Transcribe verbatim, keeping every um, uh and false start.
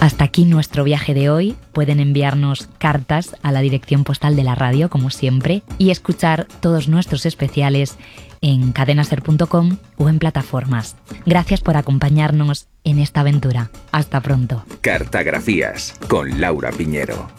Hasta aquí nuestro viaje de hoy. Pueden enviarnos cartas a la dirección postal de la radio, como siempre, y escuchar todos nuestros especiales en cadenaser punto com o en plataformas. Gracias por acompañarnos en esta aventura. Hasta pronto. Cartagrafías con Laura Piñero.